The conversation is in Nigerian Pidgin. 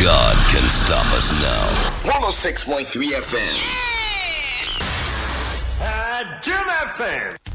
God can stop us now. 106.3 FM. Jim FM.